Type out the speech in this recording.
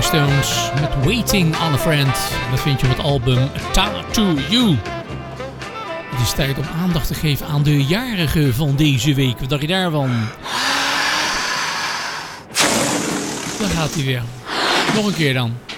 Stones met Waiting on a Friend. Dat vind je op het album Tattoo You. Het is tijd om aandacht te geven aan de jarige van deze week. Wat dacht je daarvan? Daar gaat hij weer. Nog een keer dan.